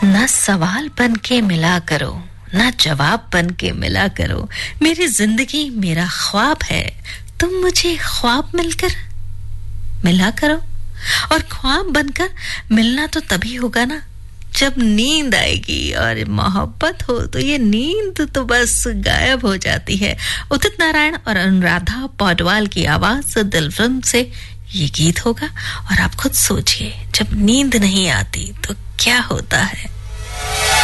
ना सवाल बन के मिला करो, ना जवाब बन के मिला करो, मेरी जिंदगी मेरा ख्वाब है, तुम मुझे ख्वाब मिलकर मिला करो। और ख्वाब बनकर मिलना तो तभी होगा ना जब नींद आएगी, और मोहब्बत हो तो ये नींद तो बस गायब हो जाती है। उदित नारायण और अनुराधा पौडवाल की आवाज से दिल फिल्म से ये गीत होगा। और आप खुद सोचिए, जब नींद नहीं आती तो क्या होता है।